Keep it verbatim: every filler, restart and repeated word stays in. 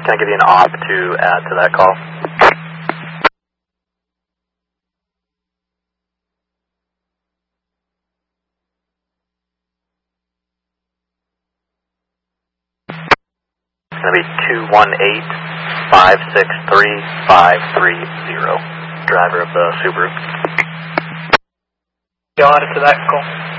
Can I give you an op to add to that call? It's going to be two one eight, five six three, five three zero. Driver of the Subaru. Y'all added to that call.